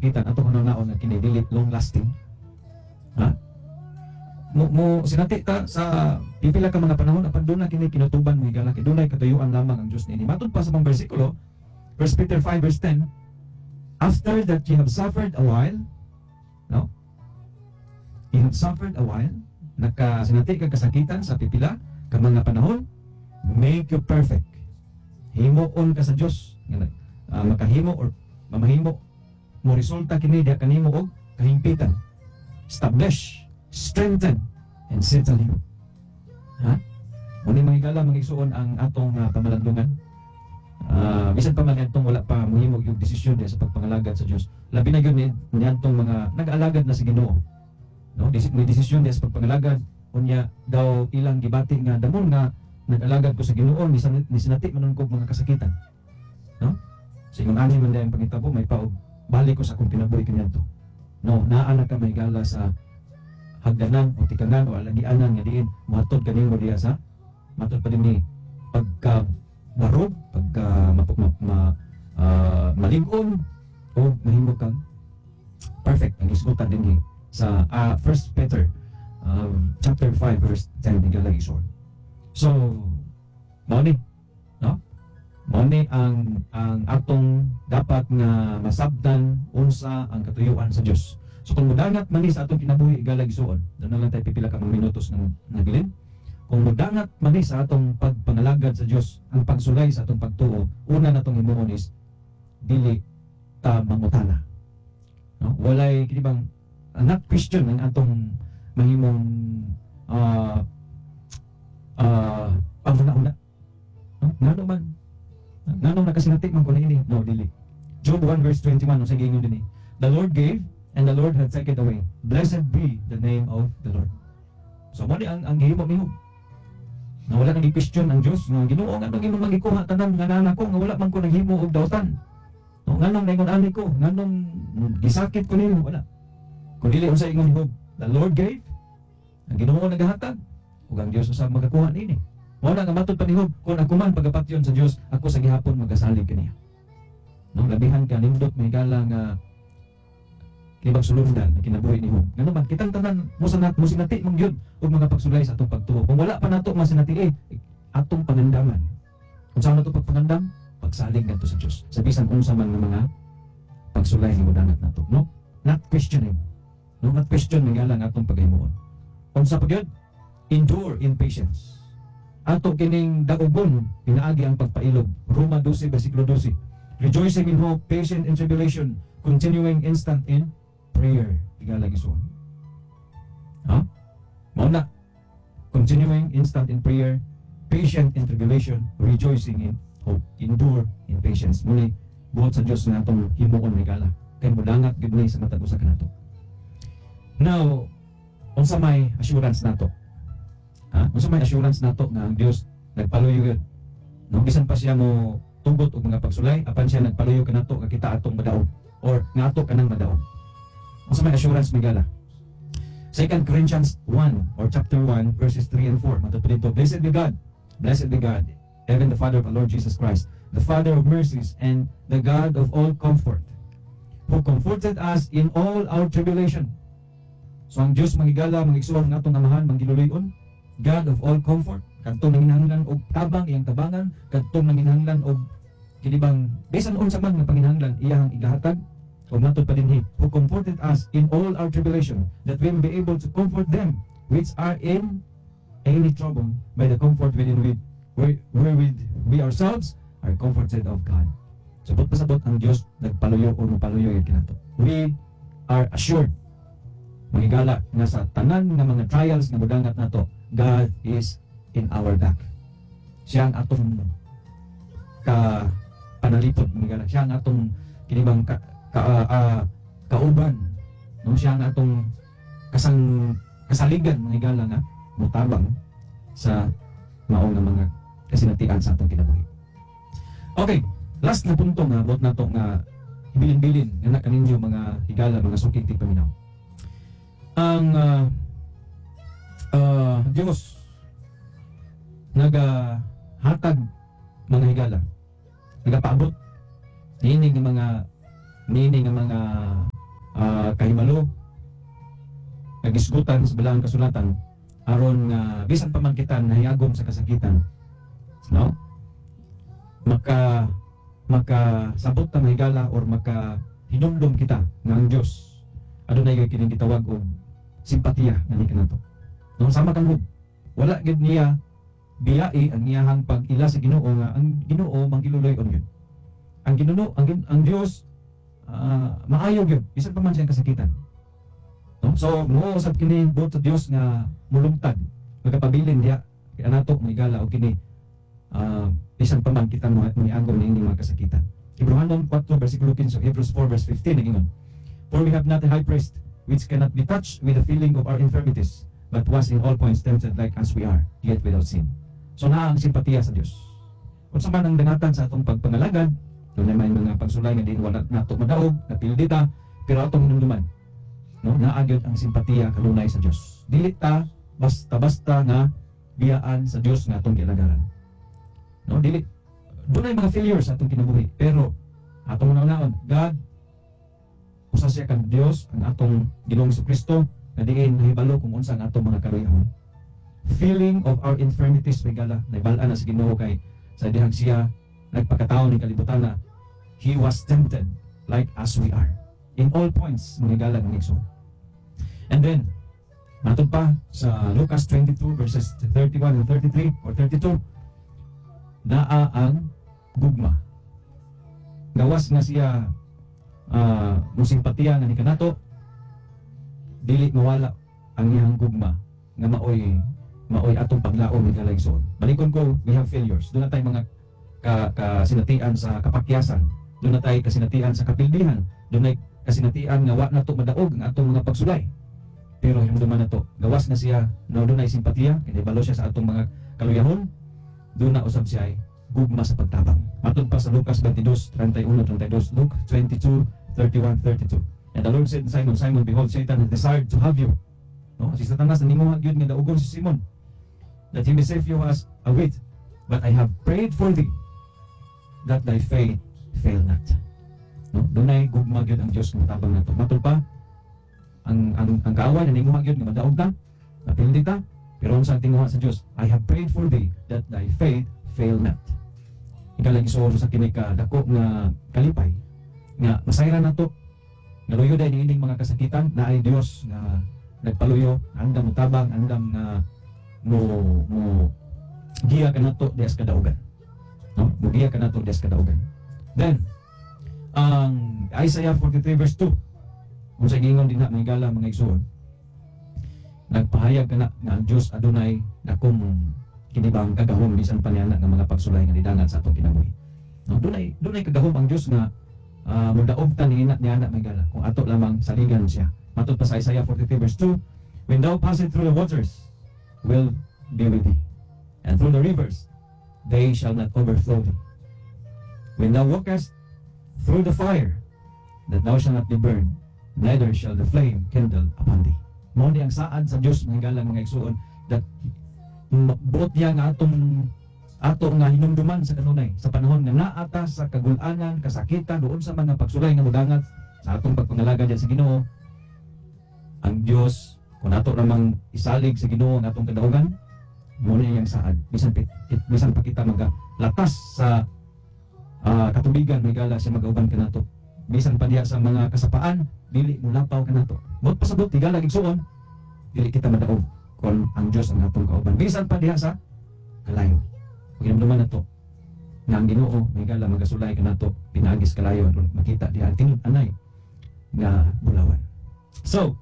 kasakitan ato naon nga kini dili long lasting. Ha? Mo sinati ta sa pipila ka mga panahon apan doon na kini kinutuban mo higala kay dunay katuyuan lamang ang Dios niini. Matud pa sa mga bersikulo, 1 Peter 5 verse 10, after that you have suffered a while, no? You have suffered a while, nakasinati ka kasakitan sa pipila ka mga panahon, make you perfect. Himuon ka sa Dios, makahimo or mamahimo mo resulta kini diha kanimo og kahimpitan. Establish, strengthen, and settle him. Ha? Muni mahigala magigsuon ang atong pamalandungan. Bisan pa man atong wala pa mohimo yung desisyon diha sa pagpangalagad sa Dios. Labi na gyud ni atong mga nag-alagad na sa Ginoo. No, may desisyon diha sa pagpangalagad unya daw ilang gibati nga damon nga nag-alagad ko sa Ginoo ni sinati manon ko mga kasakitan. No? Sa ingon ani man dayang pangitabo may paog balik ko sa akong pinabuhi kanyanto. No, naa na ka mahigala sa hagdanan o tikangan o alagianan nga diin matod kanimo diha sa matod pa din ni pagka barog, pagka malig-on o mahimo kang perfect ang isgutan din sa 1 Peter chapter 5 verse 10 higala gisod. So mao ni, no? Mao ni ang atong dapat nga masabtan unsa ang katuyuan sa Dios. So kung mudangat man ni sa atong kinabuhi higala gisod, na lang tayo pipila ka mga minutos ng nagilin. Kung mudangat man ni sa atong pagpangalagad sa Dios, ang pagsulay sa atong pagtuo, una natong himuon is dili ta mangutana. No? Walay kini bang not question ang atong mahimong panguna-una. No? Ngano nakasinati man ko na ini? No, dili. Job 1 verse 21 sa gingon dinhi. The Lord gave and the Lord had taken away. Blessed be the name of the Lord. So mo ang gihimo ni Job. Na wala nang i-question ang Dios nga Ginoo nga nang imong magikuha tanan nga nana ko nga wala man ko naghimo og dawtan. No, nganong naingon ani ko, nganong gisakit ko nimo wala. Kung dili unsa ingon ni Job, the Lord gave, ang Ginoo nagahatag, ug ang Dios usab magakuha nini. Mao na nga matud pa ni Job, kung ako man pagapatyon sa Dios, ako sa gihapon magasalig kaniya. No, labihan ka nindot may gala nga kibang sulundan na kinabuhi ni Job. Ngano man kitang tanan mo sinati mong gyud og mga pagsulay sa atong pagtuo. Kung wala pa nato masinati atong pangandaman. Kung saan nato pagpangandam, pagsalig nato sa Dios. Sa bisan unsa man nga mga pagsulay ni mudangat nato, no? Not questioning. No, not question nga lang atong paghimuon. Unsa pa gyud? Endure in patience. Ato kining daogon pinaagi ang pagpailog. Roma 12 bersikulo 12. Rejoicing in hope, patient in tribulation, continuing instant in prayer. Tigala gisuon. Ha? Mao na. Continuing instant in prayer, patient in tribulation, rejoicing in hope, endure in patience. Muli buot sa Dios nga atong himuon higala. Kay mudangat gid ni sa matag usa kanato. Now, unsa may assurance nato? Ha? Unsa may assurance nato nga ang Dios nagpaluyo gyud. No bisan pa siya mo tugot og mga pagsulay, apan siya nagpaluyo kanato nga kita atong madaog or nga ato kanang madaog. Unsa may assurance migala? 2 Corinthians 1 or chapter 1 verses 3 and 4. Matod dito, blessed be God, even the Father of our Lord Jesus Christ, the Father of mercies and the God of all comfort, who comforted us in all our tribulation. So ang Dios manghigala, mangigsuon ng atong amahan, manggiluloyon, God of all comfort, kadtong nanginahanglan og tabang iyang tabangan, kadtong nanginahanglan og kinibang bisan unsa man nga panginahanglan iyang igahatag. O matod pa dinhi, who comforted us in all our tribulation, that we may be able to comfort them which are in any trouble by the comfort wherewith we ourselves are comforted of God. Sabot pasabot ang Dios nagpaluyo o mapaluyo yung kinato. We are assured, magigala nga sa tanan nga mga trials nga mudangat nato, God is in our back. Siya ang atong panalipod, magigala. Siya ang atong kinibang kauban, no? Siya ang atong kasaligan manghigala nga mutabang sa mao nga mga kasinatian sa atong kinabuhi. Okay, last na punto nga about nato nga hibilin-bilin nga kaninyo mga higala, mga suking tigpaminaw. Ang Dios nagahatag mga higala, nagapaabot niini nga mga kagisgutan sa bilang kasulatan aron nga bisan pa man kita nahiyagom sa kasakitan, no, makasabot ta mahigala or hinumdum kita nga ang Dios adunay kining gitawag og simpatiya nga kanato, no, sama kang hub wala gid niya biyai ang iyahang pag-ila sa Ginoo nga ang Ginoo manggiluloy-on gyud ang Ginoo ang Dios maayo gyud bisan pa man siyang kasakitan, no? So mo usab kini buot sa Dios nga mulungtad magapabilin diha kay anato mahigala og kini bisan pa man kita miagom ni ining mga kasakitan. Hebrews 4 versikulo 15, Hebrews 4 verse 15 ingon, for we have not a high priest which cannot be touched with the feeling of our infirmities, but was in all points tempted like as we are, yet without sin. So naa ang simpatiya sa Dios. Unsa man ang dangatan sa atong pagpangalagad, doon may mga pagsulay nga din wala nato madaog, napildita, pero atong hinumduman, no, naagyod ang simpatiya kalunay sa Dios. Dili ta basta-basta nga biyaan sa Dios nga atong kilagaran. No, dili dunay mga failures sa atong kinabuhi, pero atong naon God usa siya kan Dios ang atong Ginoong Jesucristo nga diin nahibalo kung unsa ang atong mga kaluyahon. Feeling of our infirmities regala nahibal-an na sa Ginoo kay sa dihang siya nagpakataon ni kalibutan na he was tempted like as we are in all points manigala ng igsoon. And then matod pa sa Lucas 22 verses 31 and 33 or 32, naa ang gugma. Gawas nga siya musimpatiya nga ni kanato, dili mawala ang iyang gugma nga maoy atong paglaom ni kalayson. Balikon ko, we have failures. Doon na tayo mga kasinatian sa kapakyasan, doon na tayo kasinatian sa kapildihan, doon na kasinatian nga wa na to madaog ang atong mga pagsulay. Pero hinumduman na to, gawas na siya na doon ay simpatiya, kinibalo siya sa atong mga kaluyahon, doon na usab siya ay gugma sa pagtabang. Matod pa sa Lucas 22, 31-32, Luke 22, 31-32. And the Lord said to Simon, Simon, behold, Satan has desired to have you. No? Si Satanas nanimong yun nga daugon si Simon, that he may save you as a wheat. But I have prayed for thee, that thy faith fail not. No? Dunay gugma gyud ang Dios nga tabang nato. Matod pa ang kaaway na nanimong gyud nga madaog ta, napildi ta, pero unsa ang tinguha sa Dios? I have prayed for thee, that thy faith fail not. Ikalang isuoro sa kini ka dako nga kalipay nga masayra nato nga luyo day niining mga kasakitan na ay Dios nga nagpaluyo andam mutabang andam nga mo giya kanato des kadaugan, no, mo giya kanato des kadaugan. Then ang Isaiah 43 verse 2 unsa gingon dinha mahigala mga igsoon, nagpahayag kana nga ang Dios adunay dakong kinibang kagahom bisan pa niya nga mga pagsulay nga nidangat sa atong kinabuhi. No, dunay kagahom ang Dios nga mudaog ta niina niya na magala kung ato lamang saligan siya. Matod pa sa Isaiah 43 verse 2, when thou passest through the waters, will be with thee, and through the rivers, they shall not overflow thee. When thou walkest through the fire, that thou shalt not be burned, neither shall the flame kindle upon thee. Mao di ang saad sa Dios mga mga igsoon, that buot niya nga ato nga hinumduman sa kanunay sa panahon nga naata sa kagul-anan, kasakitan doon sa mga pagsulay nga mudangat sa atong pagpangalaga diyan sa Ginoo. Ang Dios kung ato namang isalig sa Ginoo ang atong kadaugan, mo na iyang saad bisan pa kita maglatas sa katubigan magala siya magauban kanato, bisan pa diha sa mga kasapaan dili mo lapaw kanato. Buot pasabot tigala igsuon dili kita madaog kung ang Diyos ang atong kauban bisan pa diha sa kalayo. Paghinumduman nato nga ang Ginoo mahigala magasulay kanato pinaagis kalayo aron makita diha tinud anay nga bulawan. So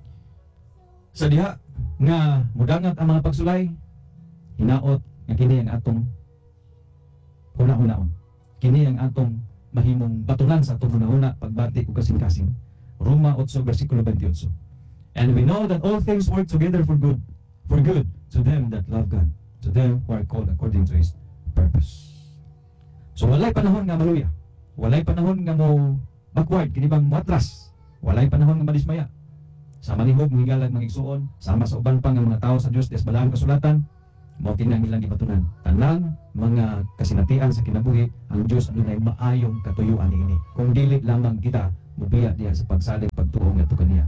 sa diha nga mudangat ang mga pagsulay, hinaot nga kini ang atong una-unaon, kini ang atong mahimong batunan sa atong una-una pagbati ug kasing-kasing. Roma 8 versikulo 28. And we know that all things work together for good to them that love God, to them who are called according to His purpose. So walay panahon nga maluya, walay panahon nga mo backward, kini bang matras, walay panahon nga madismaya. Sa manihog mihigalag mga igsuon, sama sa uban pa nga mga tao sa Dios des balaang kasulatan, mao kini ang ilang gibatunan. Tanang mga kasinatian sa kinabuhi, ang Dios adunay maayong katuyuan niini. Kung dili lamang kita mobiya diha sa pagsalig pagtuo ngadto kaniya.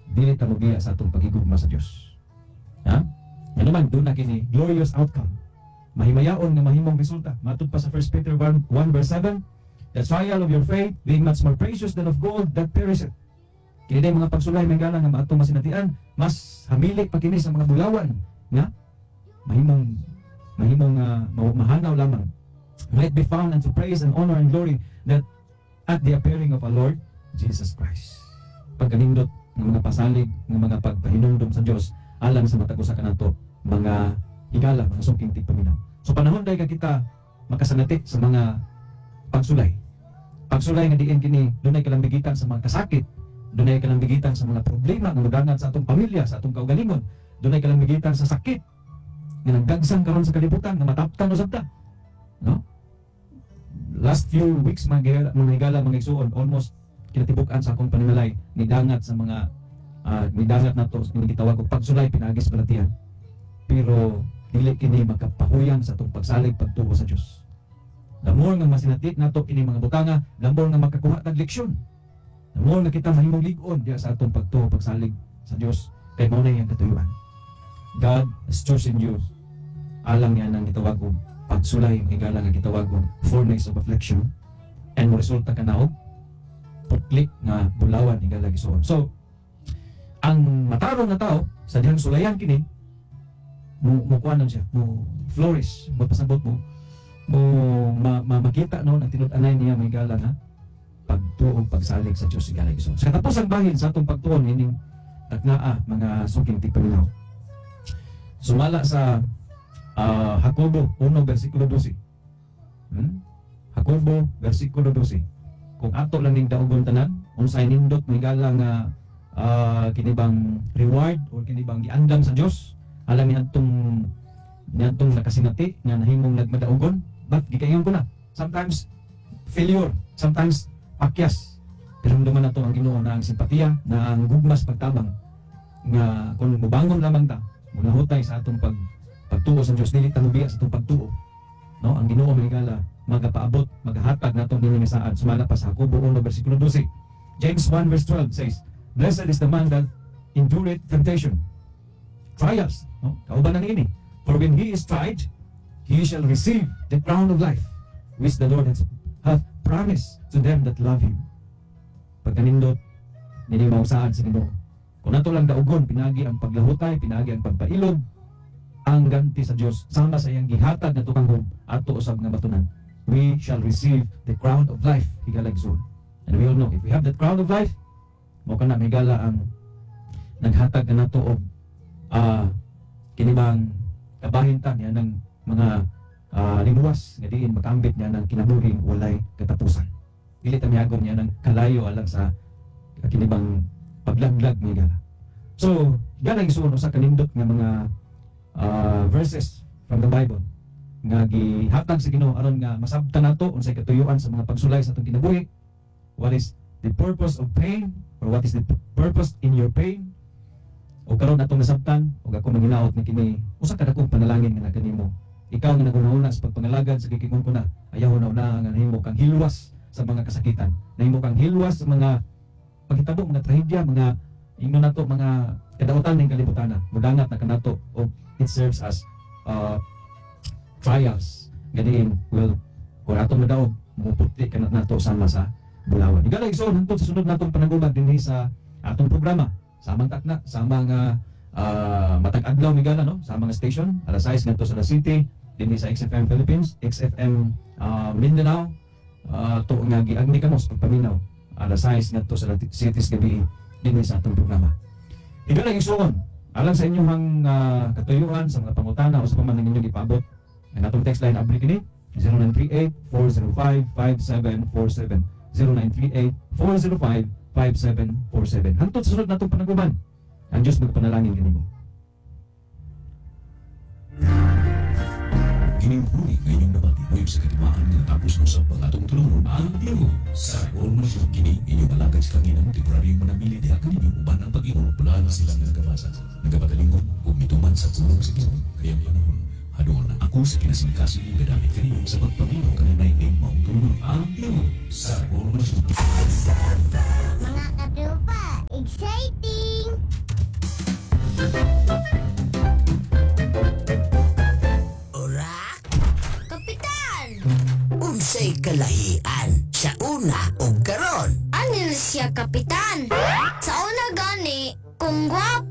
dili ta mogiya sa atong pagigugma sa Dios. Ha? Ano man doon na kini glorious outcome. Mahimayaon nga mahimong resulta. Matud pa sa 1 Peter 1 verse 7, the trial of your faith being much more precious than of gold that perisheth. Kini day mga pagsulay may gala nga maatong masinatian, mas hamili pa kini sa mga bulawan nga mahimong mahanaw lamang. Might be found unto praise and honor and glory that at the appearing of our Lord Jesus Christ. Pagkanindot ng mga pasalig, ng mga pagpahinumdum sa Dios alang sa matag usa kanato mga higala, mga sungking tigpaminaw. So panahon day ka kita makasanati sa mga pagsulay. Pagsulay nga diin kini dunay kalambigitan sa mga kasakit, dunay kalambigitan sa mga problema nga mudangan sa atong pamilya, sa atong kaugalingon, dunay kalambigitan sa sakit nga nagdagsang karon sa kalibutan nga mataptan usab ta. No? Last few weeks mga higala mga igsuon, almost kinatibuk-an sa akong panimalay ni dangat sa mga nidangat na to ni gitawag og pagsulay pinagis balatian. Pero dili kini makapahuyang sa atong pagsalig pagtuo sa Dios. The more nga masinatik nato kini mga butanga, the more nga makakuha tag leksyon. The more nga kita mahimong lig-on diya sa atong pagtuo pagsalig sa Dios kay mao na yang katuyuan. God has chosen you. Alang niya nang gitawag og pagsulay ang higala nga gitawag og furnace of affliction, and mo resulta ka na og putlik nga bulawan higala gisuon. So ang matarong na tao sa dihang sulayan kini mo kuanon siya, mo flourish, mo pasabot mo makita no ang tinud-anay niya may gala nga pagtuo pagsalig sa Dios higala gisuon. Sa katapos ang bahin sa atong pagtuon ining taknaa mga suking tigpaminaw. Sumala sa Jacobo 1 versikulo 12. Jacobo versikulo 12. Kung ato lang ning daugon tanan, unsay nindot may gala nga kinibang reward or kinibang giandam sa Dios, alam ni atong nakasinati nga nahimong nagmadaugon, but gikayon ko na. Sometimes failure, sometimes pakyas. Pero duman nato ang Ginoo na ang simpatiya, na ang gugmas pagtabang nga kung mubangon lamang ta, munahutay sa atong pagtuo sa Dios, dili ta lubiya sa atong pagtuo. No, ang Ginoo may gala magapaabot, maghatag nato dinhi nga saad. Sumala pa sa Jacobo 1 versikulo 12. James 1 verse 12 says, blessed is the man that endureth temptation, trials. No, kauban na ini. For when he is tried, he shall receive the crown of life, which the Lord hath promised to them that love him. Pagkanindot, nini mausaad sa Ginoo. Kung nato lang daugon, pinagi ang paglahutay, pinagi ang pagpailog, ang ganti sa Dios sama sa iyang gihatag na tukanghod ato usab nga batunan. We shall receive the crown of life higalagson. And we all know, if we have that crown of life, mo kana may gala ang naghatag na nato og kinibang kabahintan niya ng mga linuwas nga diin makambit niya ng kinabuhing walay katapusan. Dili ta miagom niya ng kalayo alang sa kinibang paglaglag may gala. So, gala gisuon usa kanindot nga mga verses from the Bible nga gihatag sa Ginoo aron nga masabtan nato unsay katuyuan sa mga pagsulay sa atong kinabuhi. What is the purpose of pain, or what is the purpose in your pain? O karon atong nasabtan, o ako manghinaot ni kini usa ka dakong panalangin nga kanimo. Ikaw nga nagunahuna sa pagpangalagad sa gikingon ko na, ayaw na nga nahimo kang hilwas sa mga kasakitan, nahimo kang hilwas sa mga paghitabo, mga trahedya, mga ingnon nato mga kadautan ning kalibutan na mudangat na kanato, o it serves as trials. Gadiin, well, kung atong madaog muputi kanat nato sama sa bulawan. Igala igsoon hangtod sa sunod natong panagubag dinhi sa atong programa. Samang takna, samang matag adlaw migala no, sa mga station, alas 6 ngadto sa La City, dinhi sa XFM Philippines, XFM Mindanao, to nga giagni kamos pagpaminaw. Alas 6 ngadto sa Cities gabi dinhi sa atong programa. Igala igsoon alang sa inyong katuyuan sa mga pangutana o sa pamanan ninyo gipaabot. Ang atong text line abri kini 0938-405-5747. 0938-405-5747. Hangtod sa sunod natong panaguban, ang Diyos magpanalangin kanimo. Kinihuli ngayong nabati mo sa katimaan ng tapos mo sa pangatong tulungan ang tiro. Sa reformasyon kini, inyong alagad sa kanginang temporaryong manamili diha kaninyo uban ang pag-inom pula na silang nagabasa. Nagabatalingon o mituman sa tulong sa Ginoo. Kaya panahon, hadol na ako sa kinasingkasing mo gadamit kaninyo sa pagpamilong kanunay ng maong tulungan ang tiro. Sa reformasyon. Mga katropa, exciting! unsay kalahian sa una ug karon? Anil siya kapitan. Sa una gani, kung gwapo